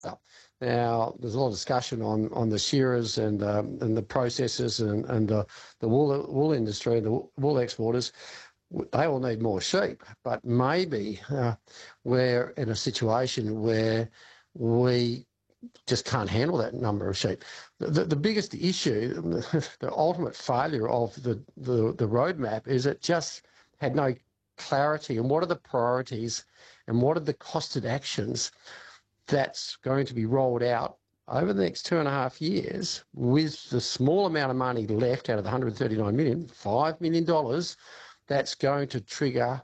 Now, there's a lot of discussion on the shearers and the processors and the wool industry, the wool exporters. They all need more sheep, but maybe we're in a situation where we just can't handle that number of sheep. The biggest issue, the ultimate failure of the roadmap is it just had no clarity on what are the priorities and what are the costed actions that's going to be rolled out over the next 2.5 years with the small amount of money left out of the $139 million, $5 million, that's going to trigger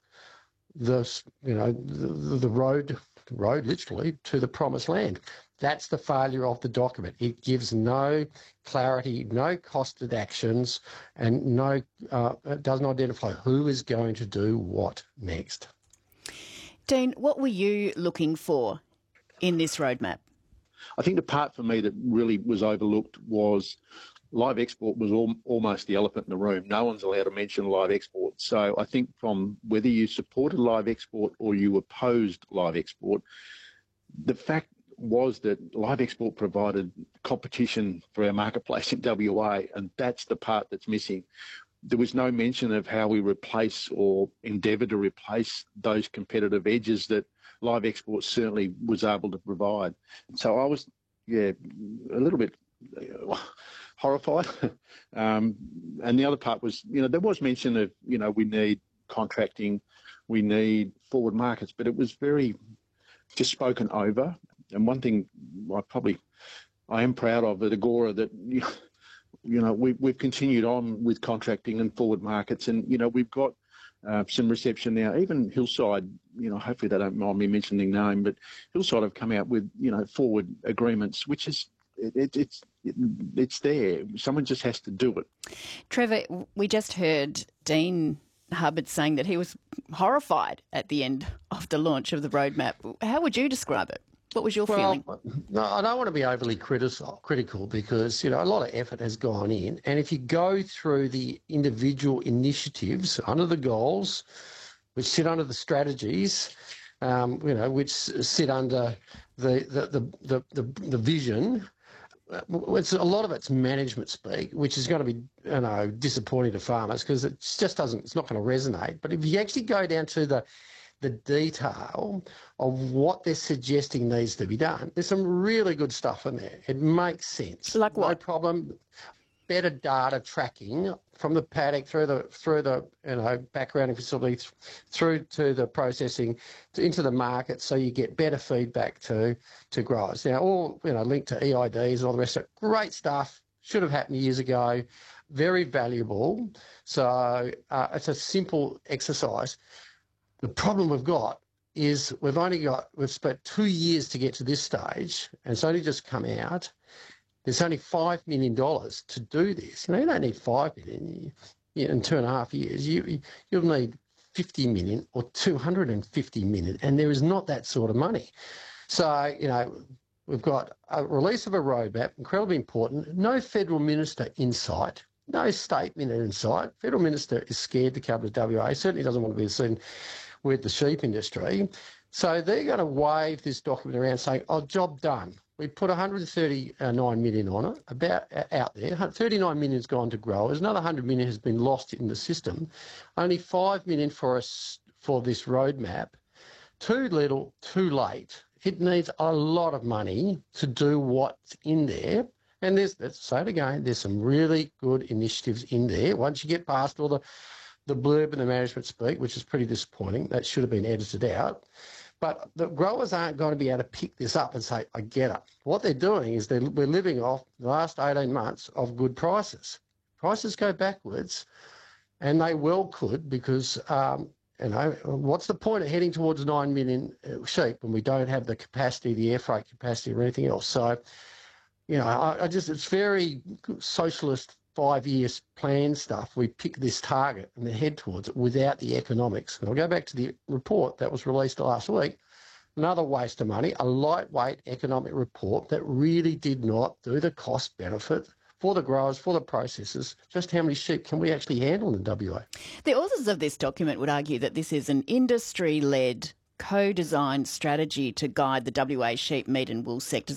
the road literally to the promised land. That's the failure of the document. It gives no clarity, no costed actions, and it doesn't identify who is going to do what next. Dean, what were you looking for in this roadmap? I think the part for me that really was overlooked was live export was almost the elephant in the room. No one's allowed to mention live export. So I think from whether you supported live export or you opposed live export, the fact was that live export provided competition for our marketplace in WA, and that's the part that's missing. There was no mention of how we replace or endeavour to replace those competitive edges that live export certainly was able to provide. So I was, a little bit horrified. And the other part was, there was mention of, we need contracting, we need forward markets, but it was very just spoken over. And one thing I am proud of at Agora that, we've continued on with contracting and forward markets, and, we've got some reception now. Even Hillside, hopefully they don't mind me mentioning their name, but Hillside have come out with, forward agreements, which is, it's there. Someone just has to do it. Trevor, we just heard Dean Hubbard saying that he was horrified at the end of the launch of the roadmap. How would you describe it? What was your feeling? No, I don't want to be overly critical because, a lot of effort has gone in. And if you go through the individual initiatives under the goals, which sit under the strategies, which sit under the vision, a lot of it's management speak, which is going to be, disappointing to farmers because it's not going to resonate. But if you actually go down to the detail of what they're suggesting needs to be done, there's some really good stuff in there. It makes sense. Like what? No problem. Better data tracking from the paddock through the backgrounding facility through to the processing into the market, so you get better feedback to growers. Now, all linked to EIDs and all the rest of it. Great stuff. Should have happened years ago. Very valuable. So it's a simple exercise. The problem we've got is we've spent 2 years to get to this stage, and it's only just come out. There's only $5 million to do this. You don't need $5 million in 2.5 years. You'll need $50 million or $250 million, and there is not that sort of money. So, we've got a release of a roadmap, incredibly important. No federal minister in sight. No state minister in sight. Federal minister is scared to come to WA. Certainly doesn't want to be seen with the sheep industry. So they're going to wave this document around saying, job done. We put $139 million on it, out there. $39 million has gone to growers. Another $100 million has been lost in the system. Only $5 million for this roadmap. Too little, too late. It needs a lot of money to do what's in there. And let's say it again, there's some really good initiatives in there. Once you get past all the blurb and the management speak, which is pretty disappointing, that should have been edited out. But the growers aren't going to be able to pick this up and say, I get it. What they're doing is we're living off the last 18 months of good prices. Prices go backwards, and they well could because, what's the point of heading towards 9 million sheep when we don't have the capacity, the air freight capacity or anything else? So, it's very socialist 5 years plan stuff. We pick this target and then head towards it without the economics. And I'll go back to the report that was released last week. Another waste of money, a lightweight economic report that really did not do the cost benefit for the growers, for the processors. Just how many sheep can we actually handle in WA? The authors of this document would argue that this is an industry-led co-designed strategy to guide the WA sheep, meat and wool sectors